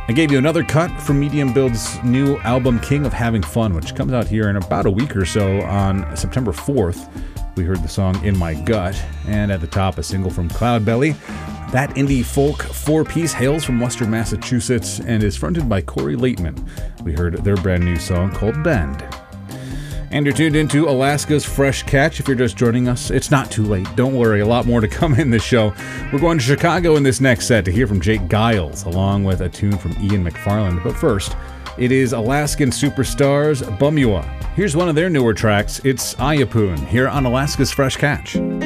I gave you another cut from Medium Build's new album King of Having Fun, which comes out here in about a week or so on September 4th. We heard the song In My Gut, and at the top, a single from Cloudbelly. That indie folk four-piece hails from Western Massachusetts and is fronted by Corey Laitman. We heard their brand new song called Bend. And you're tuned into Alaska's Fresh Catch. If you're just joining us, it's not too late. Don't worry, a lot more to come in this show. We're going to Chicago in this next set to hear from Jake Giles, along with a tune from Ian McFarland. But first, it is Alaskan Superstars Bumua. Here's one of their newer tracks. It's Ayapun, here on Alaska's Fresh Catch.